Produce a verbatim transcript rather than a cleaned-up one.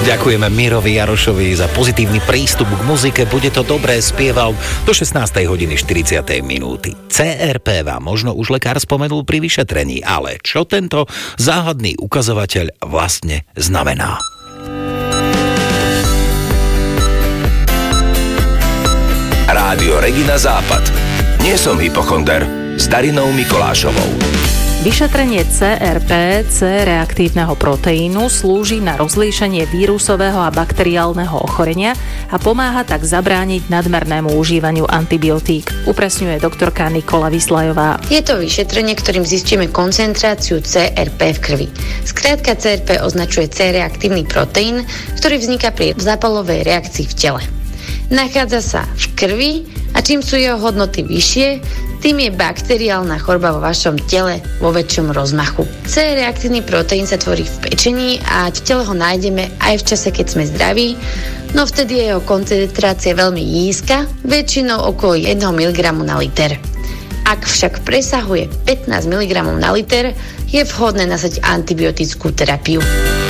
Ďakujeme Mirovi Jarošovi za pozitívny prístup k muzike. Bude to dobré, spieval do šestnástej hodiny štyridsiatej minúty. cé er pé vám možno už lekár spomenul pri vyšetrení, ale čo tento záhadný ukazovateľ vlastne znamená? Rádio Regina Západ. Nie som hypochonder. S Darinou Mikolášovou. Vyšetrenie cé er pé, C-reaktívneho proteínu, slúži na rozlíšenie vírusového a bakteriálneho ochorenia a pomáha tak zabrániť nadmernému užívaniu antibiotík, upresňuje doktorka Nikola Vyslajová. Je to vyšetrenie, ktorým zistíme koncentráciu cé er pé v krvi. Skrátka cé er pé označuje C-reaktívny proteín, ktorý vzniká pri zápalovej reakcii v tele. Nachádza sa v krvi a čím sú jeho hodnoty vyššie, tým je bakteriálna choroba vo vašom tele vo väčšom rozmachu. C-reaktívny proteín sa tvorí v pečení a v tele ho nájdeme aj v čase, keď sme zdraví, no vtedy je jeho koncentrácia veľmi nízka, väčšinou okolo jeden miligram na liter. Ak však presahuje pätnásť miligramov na liter, je vhodné nasadiť antibiotickú terapiu.